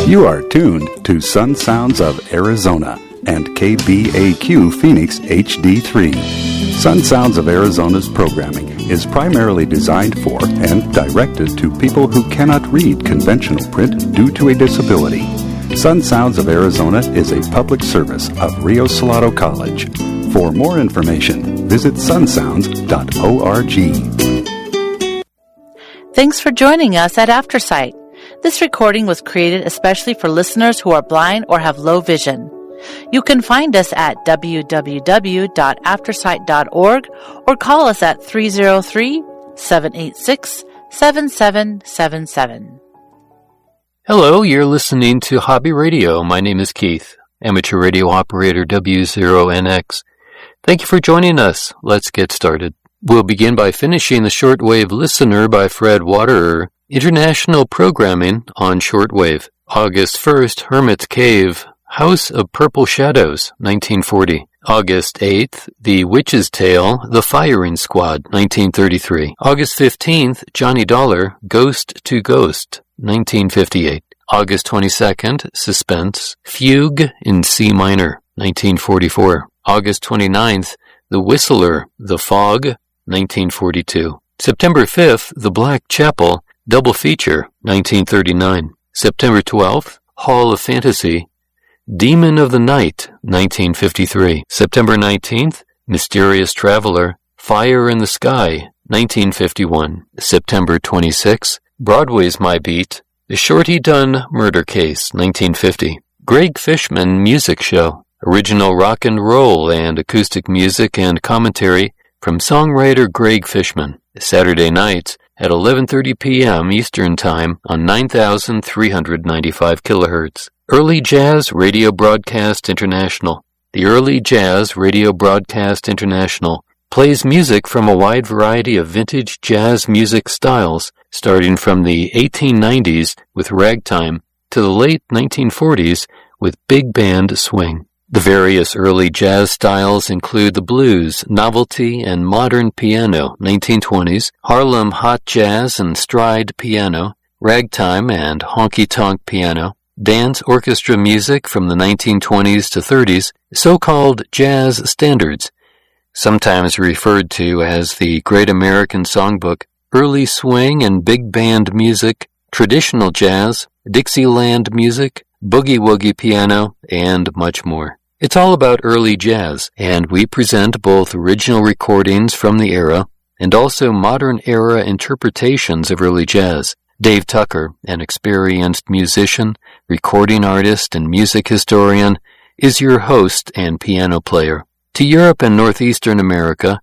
You are tuned to Sun Sounds of Arizona and KBAQ Phoenix HD3. Sun Sounds of Arizona's programming is primarily designed for and directed to people who cannot read conventional print due to a disability. Sun Sounds of Arizona is a public service of Rio Salado College. For more information, visit sunsounds.org. Thanks for joining us at Aftersight. This recording was created especially for listeners who are blind or have low vision. You can find us at www.aftersight.org or call us at 303-786-7777. Hello, you're listening to Hobby Radio. My name is Keith, amateur radio operator W0NX. Thank you for joining us. Let's get started. We'll begin by finishing the Shortwave Listener by Fred Waterer, international programming on shortwave. August 1st, Hermit's Cave, House of Purple Shadows, 1940. August 8th, The Witch's Tale, The Firing Squad, 1933. August 15th, Johnny Dollar, Ghost to Ghost, 1958. August 22nd, Suspense, Fugue in C minor, 1944. August 29th, The Whistler, The Fog, 1942. September 5th, The Black Chapel, Double Feature, 1939. September 12th, Hall of Fantasy, Demon of the Night, 1953. September 19th, Mysterious Traveler, Fire in the Sky, 1951. September 26th, Broadway's My Beat, The Shorty Dunn Murder Case, 1950. Greg Fishman Music Show, original rock and roll and acoustic music and commentary from songwriter Greg Fishman. Saturday nights at 11:30 p.m. Eastern Time on 9,395 kilohertz. Early Jazz Radio Broadcast International. The Early Jazz Radio Broadcast International plays music from a wide variety of vintage jazz music styles, starting from the 1890s with ragtime to the late 1940s with big band swing. The various early jazz styles include the blues, novelty, and modern piano, 1920s, Harlem hot jazz and stride piano, ragtime and honky-tonk piano, dance orchestra music from the 1920s to 30s, so-called jazz standards, sometimes referred to as the Great American Songbook, early swing and big band music, traditional jazz, Dixieland music, boogie-woogie piano, and much more. It's all about early jazz, and we present both original recordings from the era and also modern-era interpretations of early jazz. Dave Tucker, an experienced musician, recording artist, and music historian, is your host and piano player. To Europe and Northeastern America,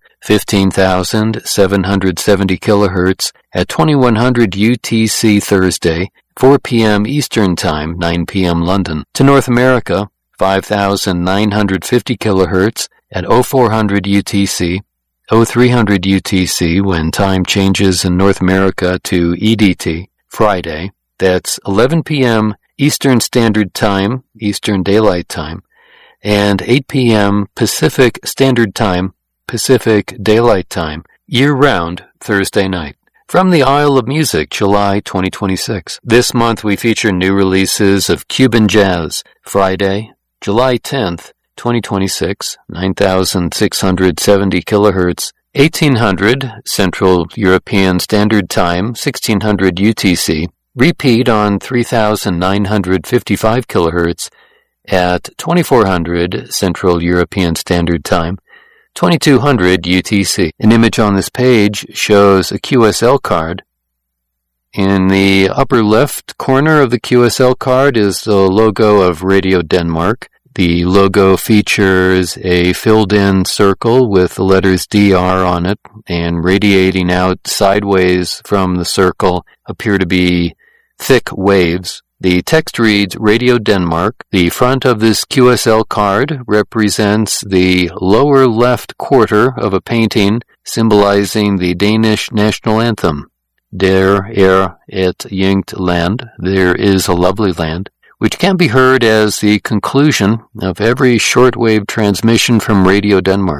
15,770 kilohertz at 2100 UTC Thursday, 4 p.m. Eastern Time, 9 p.m. London. To North America, 5,950 kilohertz at 0400 UTC, 0300 UTC when time changes in North America to EDT, Friday. That's 11 p.m. Eastern Standard Time, Eastern Daylight Time, and 8 p.m. Pacific Standard Time, Pacific Daylight Time, year-round Thursday night. From the Isle of Music, July 2026. This month we feature new releases of Cuban Jazz, Friday, July 10th, 2026, 9,670 kilohertz, 1800 Central European Standard Time, 1600 UTC, repeat on 3,955 kilohertz at 2400 Central European Standard Time, 2200 UTC. An image on this page shows a QSL card. In the upper left corner of the QSL card is the logo of Radio Denmark. The logo features a filled-in circle with the letters DR on it, and radiating out sideways from the circle appear to be thick waves. The text reads Radio Denmark. The front of this QSL card represents the lower left quarter of a painting symbolizing the Danish national anthem. Der et Yngst land, there is a lovely land, which can be heard as the conclusion of every shortwave transmission from Radio Denmark.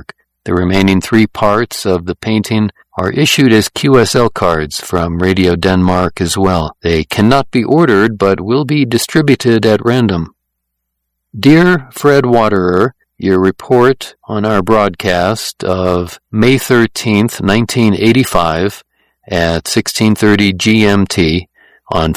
The remaining 3 parts of the painting are issued as QSL cards from Radio Denmark as well. They cannot be ordered but will be distributed at random. Dear Fred Waterer, your report on our broadcast of May 13th, 1985 at 1630 GMT on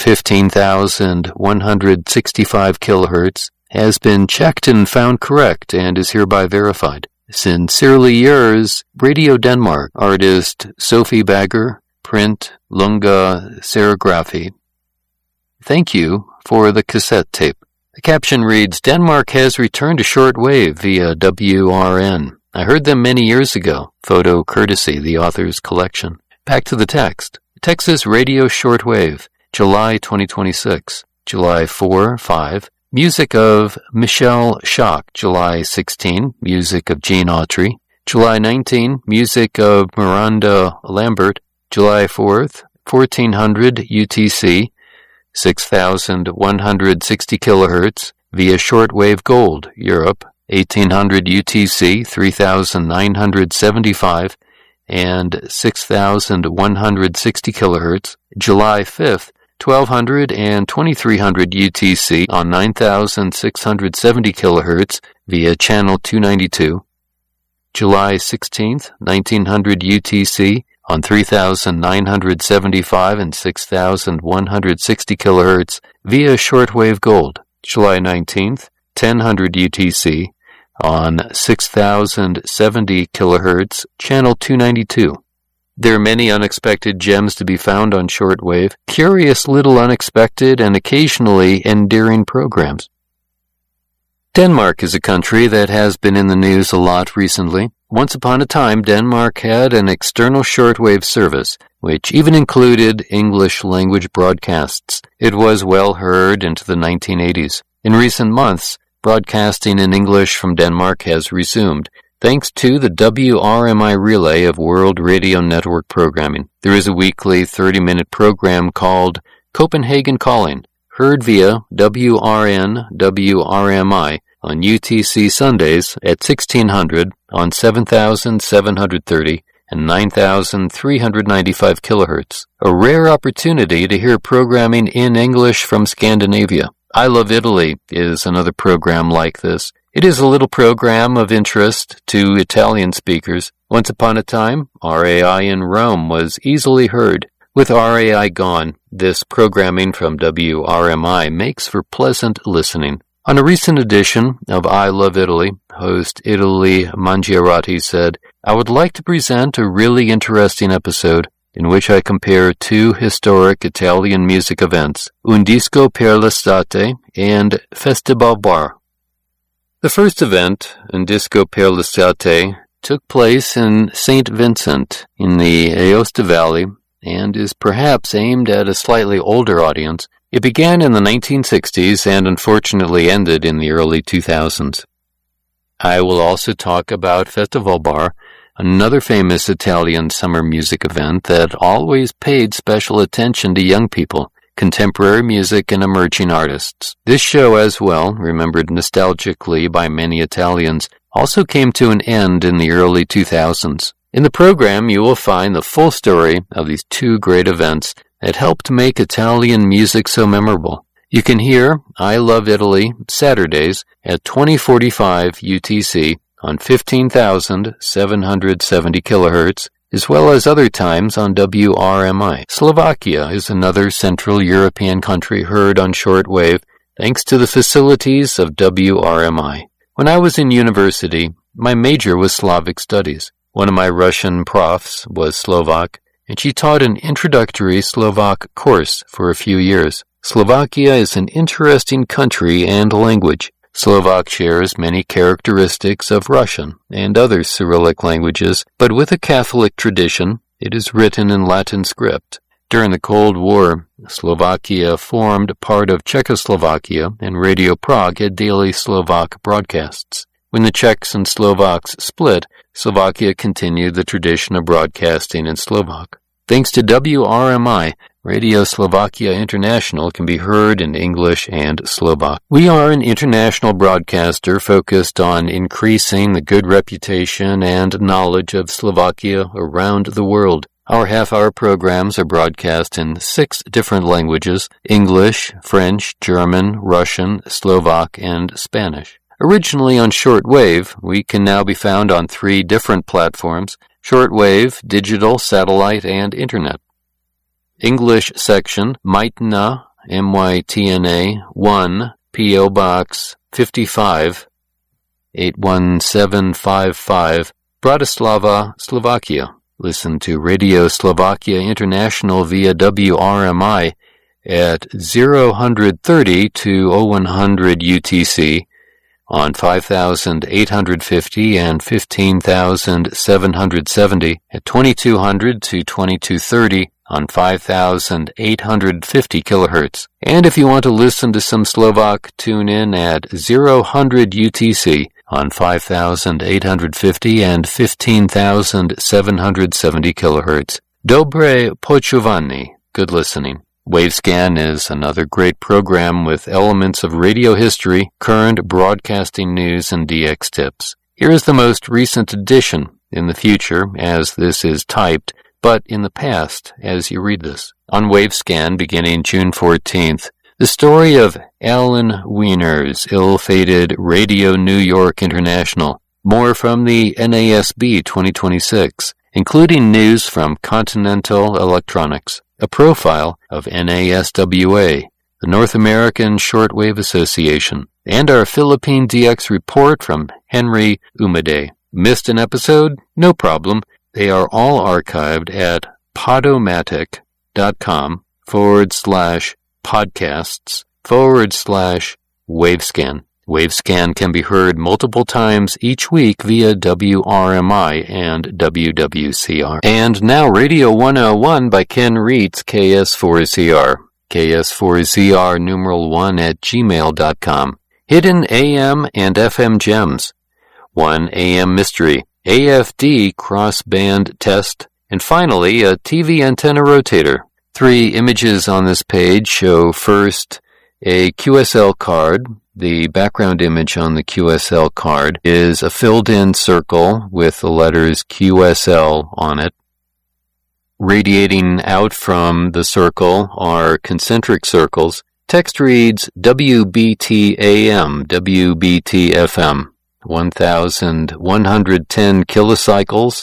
15,165 kilohertz has been checked and found correct and is hereby verified. Sincerely yours, Radio Denmark, artist Sophie Bagger, print Lunga Serigraphy. Thank you for the cassette tape. The caption reads, Denmark has returned to shortwave via WRN. I heard them many years ago. Photo courtesy, the author's collection. Back to the text. Texas Radio Shortwave, July 2026. July 4-5. Music of Michelle Schock, July 16, music of Gene Autry. July 19, music of Miranda Lambert. July 4th, 1400 UTC, 6,160 kilohertz, via shortwave gold, Europe, 1800 UTC, 3,975, and 6,160 kilohertz. July 5th, 1200 and 2300 UTC on 9,670 kilohertz via channel 292. July 16th, 1900 UTC on 3,975 and 6,160 kilohertz via shortwave gold. July 19th, 1000 UTC on 6,070 kilohertz channel 292. There are many unexpected gems to be found on shortwave, curious little unexpected and occasionally endearing programs. Denmark is a country that has been in the news a lot recently. Once upon a time, Denmark had an external shortwave service, which even included English-language broadcasts. It was well heard into the 1980s. In recent months, broadcasting in English from Denmark has resumed, thanks to the WRMI relay of World Radio Network programming. There is a weekly 30-minute program called Copenhagen Calling, heard via WRN-WRMI on UTC Sundays at 1600 on 7,730 and 9,395 kilohertz. A rare opportunity to hear programming in English from Scandinavia. I Love Italy is another program like this. It is a little program of interest to Italian speakers. Once upon a time, RAI in Rome was easily heard. With RAI gone, this programming from WRMI makes for pleasant listening. On a recent edition of I Love Italy, host Italy Mangiarati said, I would like to present a really interesting episode in which I compare 2 historic Italian music events, Un Disco per l'Estate and Festival Bar. The first event, Un Disco per l'Estate, took place in St. Vincent in the Aosta Valley and is perhaps aimed at a slightly older audience. It began in the 1960s and unfortunately ended in the early 2000s. I will also talk about Festival Bar, another famous Italian summer music event that always paid special attention to young people, contemporary music, and emerging artists. This show as well, remembered nostalgically by many Italians, also came to an end in the early 2000s. In the program, you will find the full story of these 2 great events that helped make Italian music so memorable. You can hear I Love Italy Saturdays at 2045 UTC on 15,770 kilohertz, as well as other times on WRMI. Slovakia is another Central European country heard on shortwave thanks to the facilities of WRMI. When I was in university, my major was Slavic studies. One of my Russian profs was Slovak, and she taught an introductory Slovak course for a few years. Slovakia is an interesting country and language. Slovak shares many characteristics of Russian and other Cyrillic languages, but with a Catholic tradition, it is written in Latin script. During the Cold War, Slovakia formed part of Czechoslovakia, and Radio Prague had daily Slovak broadcasts. When the Czechs and Slovaks split, Slovakia continued the tradition of broadcasting in Slovak. Thanks to WRMI, Radio Slovakia International can be heard in English and Slovak. We are an international broadcaster focused on increasing the good reputation and knowledge of Slovakia around the world. Our half-hour programs are broadcast in 6 different languages: English, French, German, Russian, Slovak, and Spanish. Originally on shortwave, we can now be found on 3 different platforms: shortwave, digital, satellite, and internet. English section, Mytna, MYTNA, 1, P.O. Box 55, 81755, Bratislava, Slovakia. Listen to Radio Slovakia International via WRMI at 0130 to 0100 UTC on 5,850 and 15,770 at 2200 to 2230 on 5,850 kilohertz. And if you want to listen to some Slovak, tune in at 0100 UTC on 5,850 and 15,770 kilohertz. Dobre počúvanie. Good listening. Wavescan is another great program with elements of radio history, current broadcasting news, and DX tips. Here is the most recent edition. In the future, as this is typed, but in the past, as you read this. On Wavescan, beginning June 14th, the story of Alan Wiener's ill-fated Radio New York International. More from the NASB 2026, including news from Continental Electronics, a profile of NASWA, the North American Shortwave Association, and our Philippine DX report from Henry Umade. Missed an episode? No problem. They are all archived at podomatic.com/podcasts/Wavescan. Wavescan can be heard multiple times each week via WRMI and WWCR. And now Radio 101 by Ken Reitz, KS4ZR. KS4ZR numeral 1 at gmail.com. Hidden AM and FM gems. 1 AM mystery. AFD crossband test, and finally a TV antenna rotator. 3 images on this page show first a QSL card. The background image on the QSL card is a filled-in circle with the letters QSL on it. Radiating out from the circle are concentric circles. Text reads WBT-AM, WBT-FM. 1,110 kilocycles,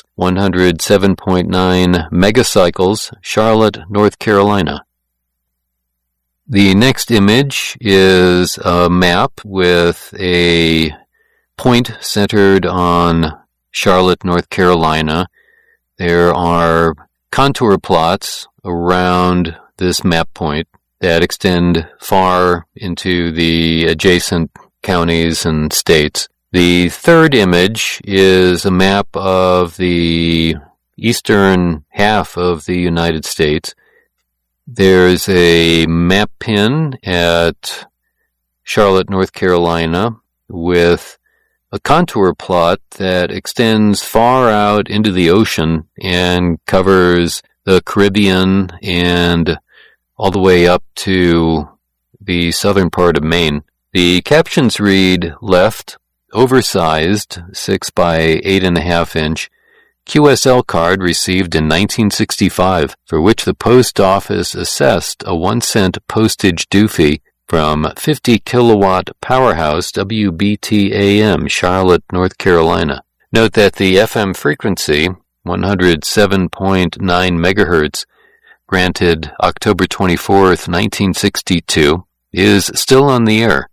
107.9 megacycles, Charlotte, North Carolina. The next image is a map with a point centered on Charlotte, North Carolina. There are contour plots around this map point that extend far into the adjacent counties and states. The third image is a map of the eastern half of the United States. There's a map pin at Charlotte, North Carolina, with a contour plot that extends far out into the ocean and covers the Caribbean and all the way up to the southern part of Maine. The captions read, left, oversized 6 by 8.5 inch QSL card received in 1965, for which the post office assessed a 1-cent postage due fee from 50 kilowatt powerhouse WBT-AM, Charlotte, North Carolina. Note that the FM frequency, 107.9 megahertz, granted October 24th, 1962, is still on the air.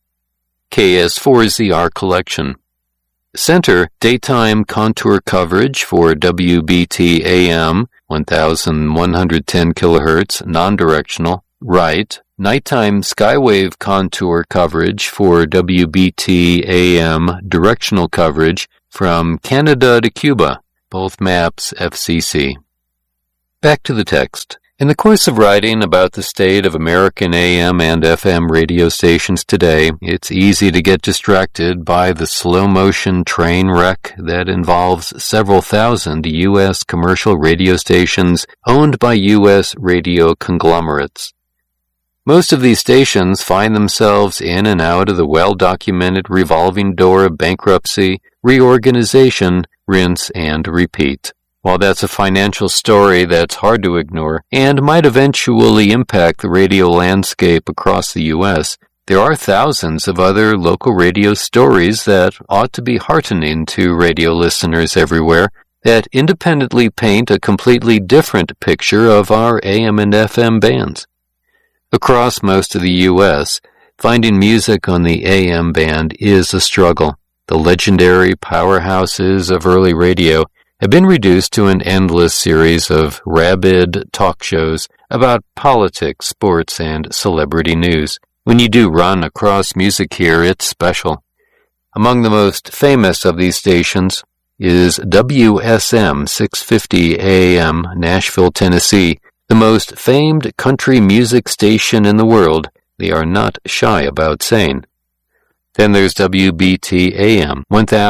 KS4ZR collection. Center, daytime contour coverage for WBT-AM, 1,110 kilohertz, non-directional. Right, nighttime skywave contour coverage for WBT-AM, directional coverage from Canada to Cuba, both maps FCC. Back to the text. In the course of writing about the state of American AM and FM radio stations today, it's easy to get distracted by the slow-motion train wreck that involves several thousand U.S. commercial radio stations owned by U.S. radio conglomerates. Most of these stations find themselves in and out of the well-documented revolving door of bankruptcy, reorganization, rinse, and repeat. While that's a financial story that's hard to ignore and might eventually impact the radio landscape across the U.S., there are thousands of other local radio stories that ought to be heartening to radio listeners everywhere that independently paint a completely different picture of our AM and FM bands. Across most of the U.S., finding music on the AM band is a struggle. The legendary powerhouses of early radio have been reduced to an endless series of rabid talk shows about politics, sports, and celebrity news. When you do run across music here, it's special. Among the most famous of these stations is WSM 650 AM, Nashville, Tennessee, the most famed country music station in the world, they are not shy about saying. Then there's WBT-AM,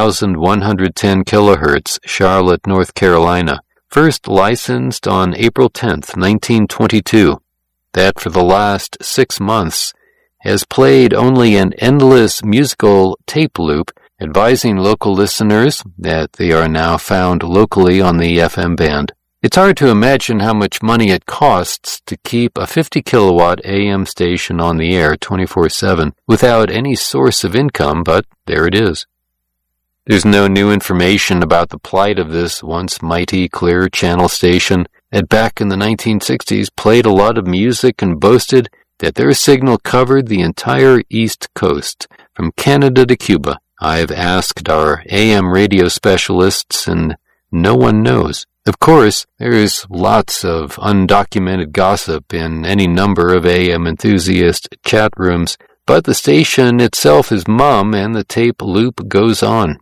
1110 kilohertz, Charlotte, North Carolina, first licensed on April 10th, 1922. That for the last 6 months has played only an endless musical tape loop advising local listeners that they are now found locally on the FM band. It's hard to imagine how much money it costs to keep a 50-kilowatt AM station on the air 24/7 without any source of income, but there it is. There's no new information about the plight of this once mighty Clear Channel station that back in the 1960s played a lot of music and boasted that their signal covered the entire East Coast, from Canada to Cuba. I've asked our AM radio specialists, and no one knows. Of course, there's lots of undocumented gossip in any number of AM enthusiast chat rooms, but the station itself is mum and the tape loop goes on.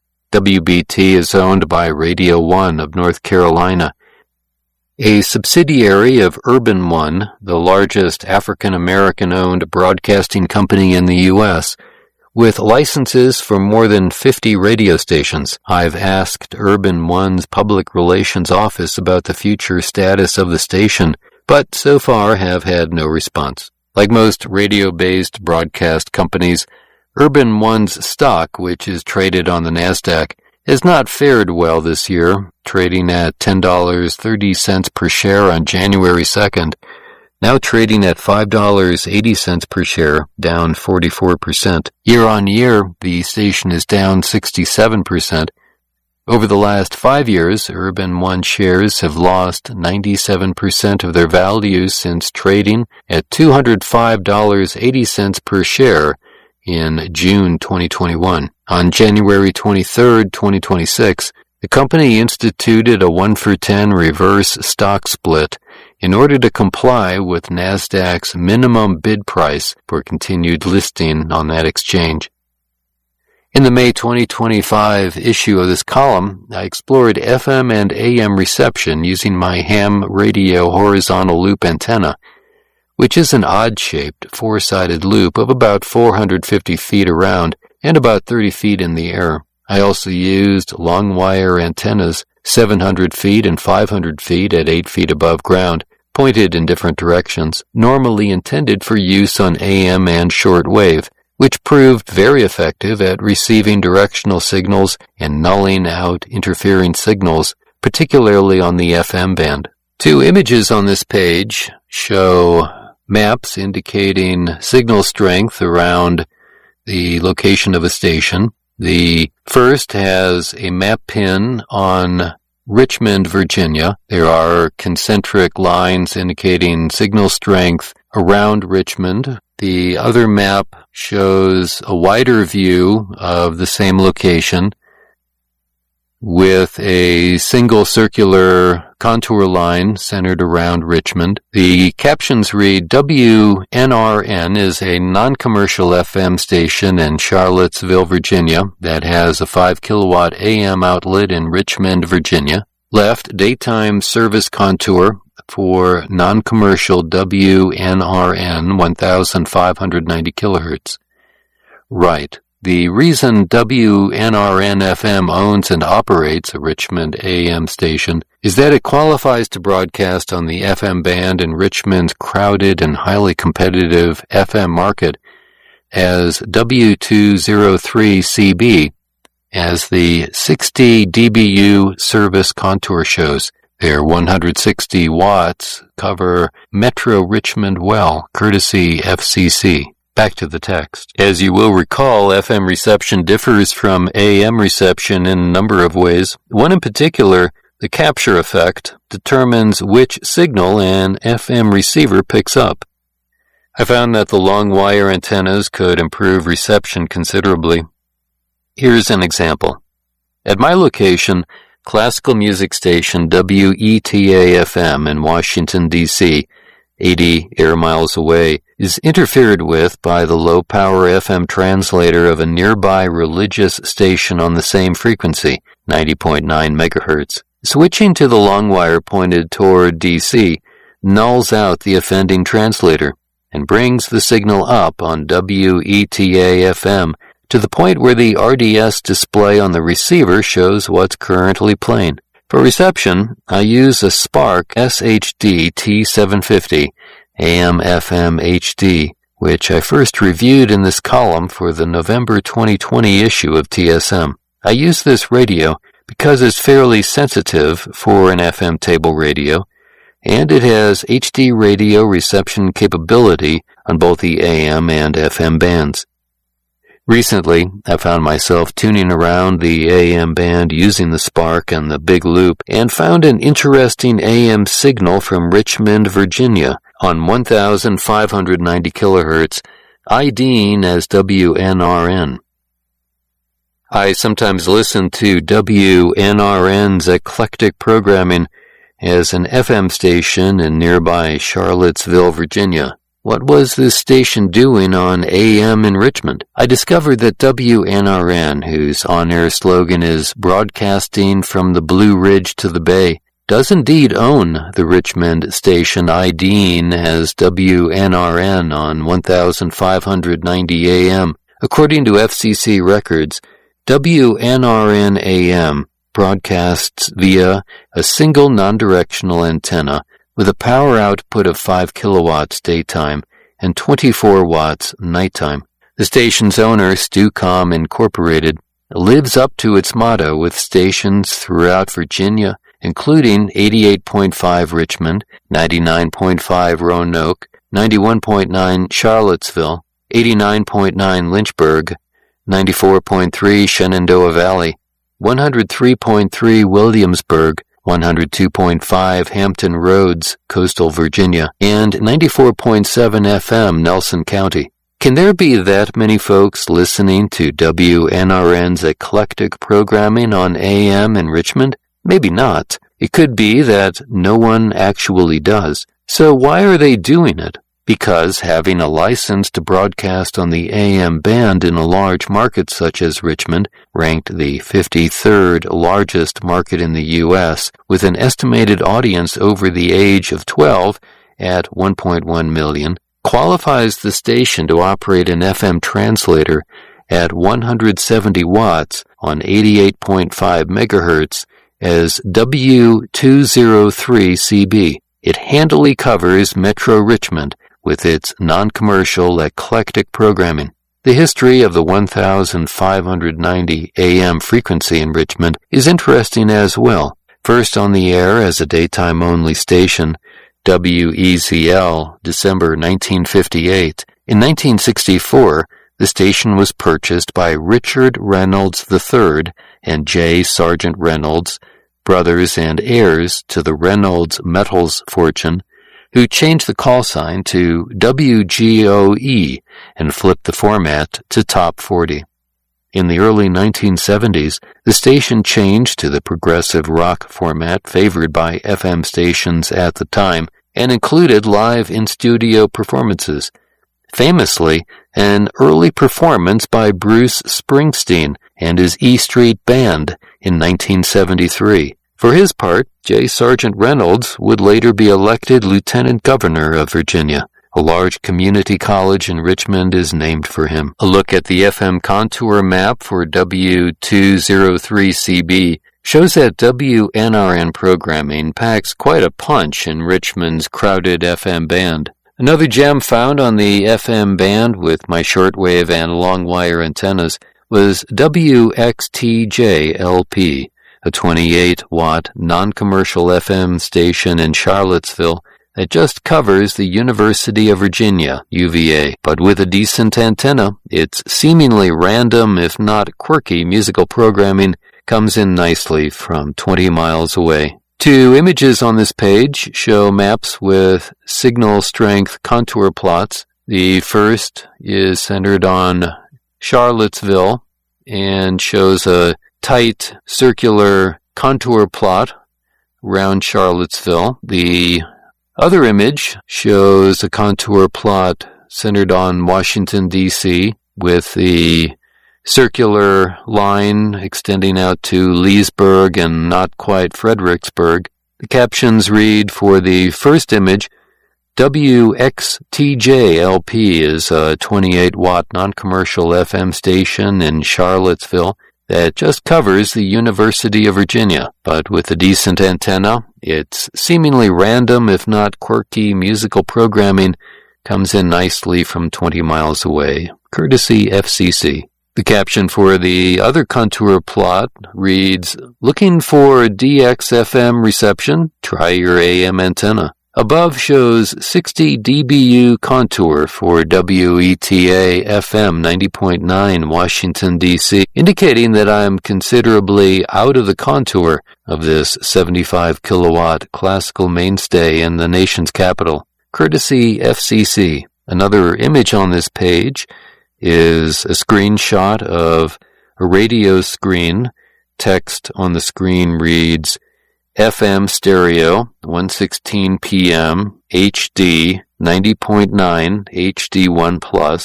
WBT is owned by Radio One of North Carolina, a subsidiary of Urban One, the largest African-American-owned broadcasting company in the U.S., with licenses for more than 50 radio stations. I've asked Urban One's public relations office about the future status of the station, but so far have had no response. Like most radio-based broadcast companies, Urban One's stock, which is traded on the NASDAQ, has not fared well this year, trading at $10.30 per share on January 2nd, now trading at $5.80 per share, down 44%. Year on year, the station is down 67%. Over the last 5 years, Urban One shares have lost 97% of their value since trading at $205.80 per share in June 2021. On January 23, 2026, the company instituted a 1-for-10 reverse stock split in order to comply with NASDAQ's minimum bid price for continued listing on that exchange. In the May 2025 issue of this column, I explored FM and AM reception using my ham radio horizontal loop antenna, which is an odd-shaped, four-sided loop of about 450 feet around and about 30 feet in the air. I also used long wire antennas, 700 feet and 500 feet at 8 feet above ground, pointed in different directions, normally intended for use on AM and shortwave, which proved very effective at receiving directional signals and nulling out interfering signals, particularly on the FM band. 2 images on this page show maps indicating signal strength around the location of a station. The first has a map pin on Richmond, Virginia. There are concentric lines indicating signal strength around Richmond. The other map shows a wider view of the same location with a single circular contour line centered around Richmond. The captions read, WNRN is a non-commercial FM station in Charlottesville, Virginia that has a 5-kilowatt AM outlet in Richmond, Virginia. Left, daytime service contour for non-commercial WNRN 1590 kilohertz. Right. The reason WNRN-FM owns and operates a Richmond AM station is that it qualifies to broadcast on the FM band in Richmond's crowded and highly competitive FM market as W203CB, as the 60 dBu service contour shows. Their 160 watts cover Metro Richmond well, courtesy FCC. Back to the text. As you will recall, FM reception differs from AM reception in a number of ways. One in particular, the capture effect, determines which signal an FM receiver picks up. I found that the long wire antennas could improve reception considerably. Here's an example. At my location, classical music station WETA-FM in Washington, D.C., 80 air miles away, is interfered with by the low-power FM translator of a nearby religious station on the same frequency, 90.9 megahertz. Switching to the long wire pointed toward DC nulls out the offending translator and brings the signal up on WETA-FM to the point where the RDS display on the receiver shows what's currently playing. For reception, I use a Spark SHD T750 AM/FM HD, which I first reviewed in this column for the November 2020 issue of TSM. I use this radio because it's fairly sensitive for an FM table radio, and it has HD radio reception capability on both the AM and FM bands. Recently, I found myself tuning around the AM band using the Spark and the Big Loop and found an interesting AM signal from Richmond, Virginia on 1590 kilohertz, IDing as WNRN. I sometimes listen to WNRN's eclectic programming as an FM station in nearby Charlottesville, Virginia. What was this station doing on AM in Richmond? I discovered that WNRN, whose on-air slogan is Broadcasting from the Blue Ridge to the Bay, does indeed own the Richmond station IDing as WNRN on 1590 AM. According to FCC records, WNRN AM broadcasts via a single non-directional antenna with a power output of 5 kilowatts daytime and 24 watts nighttime. The station's owner, Stucom Incorporated, lives up to its motto with stations throughout Virginia, including 88.5 Richmond, 99.5 Roanoke, 91.9 Charlottesville, 89.9 Lynchburg, 94.3 Shenandoah Valley, 103.3 Williamsburg, 102.5 Hampton Roads, Coastal Virginia, and 94.7 FM, Nelson County. Can there be that many folks listening to WNRN's eclectic programming on AM in Richmond? Maybe not. It could be that no one actually does. So why are they doing it? Because having a license to broadcast on the AM band in a large market such as Richmond, ranked the 53rd largest market in the U.S., with an estimated audience over the age of 12 at 1.1 million, qualifies the station to operate an FM translator at 170 watts on 88.5 megahertz as W203CB. It handily covers Metro Richmond with its non-commercial eclectic programming. The history of the 1590 AM frequency in Richmond is interesting as well. First on the air as a daytime-only station, WEZL, December 1958. In 1964, the station was purchased by Richard Reynolds III and J. Sargent Reynolds, brothers and heirs to the Reynolds Metals fortune, who changed the call sign to WGOE and flipped the format to Top 40. In the early 1970s, the station changed to the progressive rock format favored by FM stations at the time and included live in-studio performances. Famously, an early performance by Bruce Springsteen and his E Street Band in 1973. For his part, J. Sargent Reynolds would later be elected Lieutenant Governor of Virginia. A large community college in Richmond is named for him. A look at the FM contour map for W203CB shows that WNRN programming packs quite a punch in Richmond's crowded FM band. Another gem found on the FM band with my shortwave and long wire antennas was WXTJ-LP, a 28-watt non-commercial FM station in Charlottesville that just covers the University of Virginia, UVA. But with a decent antenna, its seemingly random, if not quirky, musical programming comes in nicely from 20 miles away. Two images on this page show maps with signal strength contour plots. The first is centered on Charlottesville and shows a tight circular contour plot around Charlottesville. The other image shows a contour plot centered on Washington, D.C., with the circular line extending out to Leesburg and not quite Fredericksburg. The captions read for the first image, WXTJ-LP is a 28-watt non-commercial FM station in Charlottesville that just covers the University of Virginia, but with a decent antenna, its seemingly random, if not quirky, musical programming comes in nicely from 20 miles away, courtesy FCC. The caption for the other contour plot reads, looking for DXFM reception? Try your AM antenna. Above shows 60 dBu contour for WETA FM 90.9 Washington, D.C., indicating that I am considerably out of the contour of this 75 kilowatt classical mainstay in the nation's capital, courtesy FCC. Another image on this page is a screenshot of a radio screen. Text on the screen reads, FM stereo, 1:16 p.m., HD, 90.9, HD1+,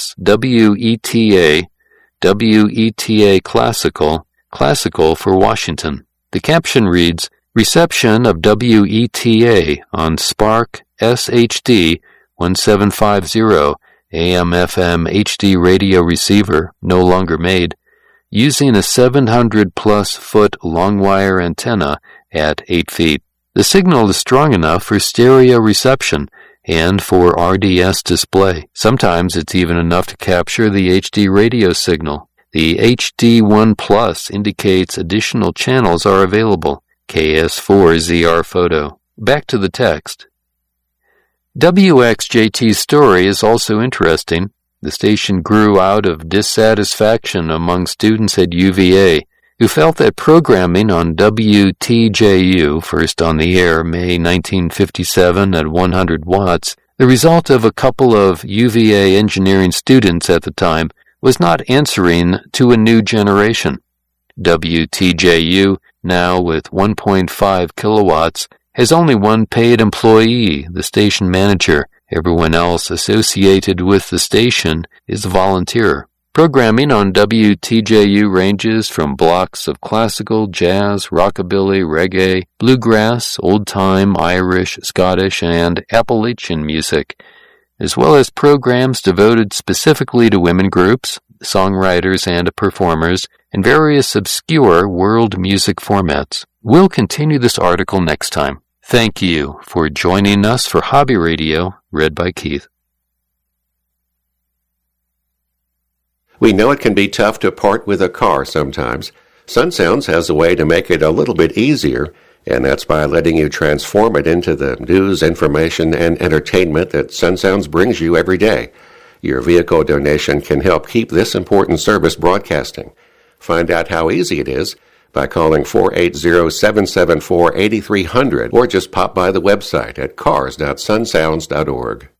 WETA classical for Washington. The caption reads, reception of WETA on Spark SHD 1750 AM/FM HD radio receiver, no longer made, using a 700-plus foot long wire antenna at 8 feet. The signal is strong enough for stereo reception and for RDS display. Sometimes it's even enough to capture the HD radio signal. The HD1 Plus indicates additional channels are available. KS4ZR photo. Back to the text. WXJT's story is also interesting. The station grew out of dissatisfaction among students at UVA, who felt that programming on WTJU, first on the air May 1957 at 100 watts, the result of a couple of UVA engineering students at the time, was not answering to a new generation. WTJU, now with 1.5 kilowatts, has only one paid employee, the station manager. Everyone else associated with the station is volunteer. Programming on WTJU ranges from blocks of classical, jazz, rockabilly, reggae, bluegrass, old-time, Irish, Scottish, and Appalachian music, as well as programs devoted specifically to women groups, songwriters, and performers, and various obscure world music formats. We'll continue this article next time. Thank you for joining us for Hobby Radio, read by Keith. We know it can be tough to part with a car sometimes. SunSounds has a way to make it a little bit easier, and that's by letting you transform it into the news, information, and entertainment that SunSounds brings you every day. Your vehicle donation can help keep this important service broadcasting. Find out how easy it is by calling 480-774-8300 or just pop by the website at cars.sunsounds.org.